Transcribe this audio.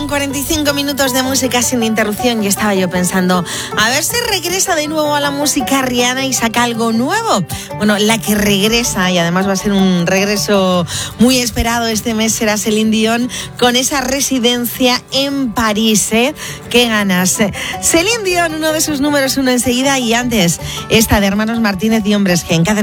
45 minutos de música sin interrupción y estaba yo pensando, a ver si regresa de nuevo a la música Rihanna y saca algo nuevo. Bueno, la que regresa, y además va a ser un regreso muy esperado este mes, será Celine Dion con esa residencia en París, ¿eh? ¡Qué ganas! Celine Dion, uno de sus números uno enseguida, y antes esta de Hermanos Martínez y Hombres G en Cadena.